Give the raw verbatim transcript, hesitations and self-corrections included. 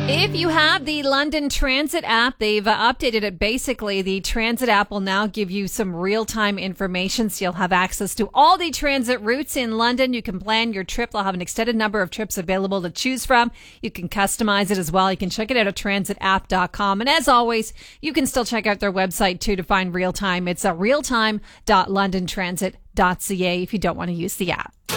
If you have the London Transit app, they've uh, updated it. Basically, the Transit app will now give you some real-time information, so you'll have access to all the transit routes in London. You can plan your trip. They'll have an extended number of trips available to choose from. You can customize it as well. You can check it out at transit app dot com. And as always, you can still check out their website, too, to find real-time. It's uh, realtime dot london transit dot c a if you don't want to use the app.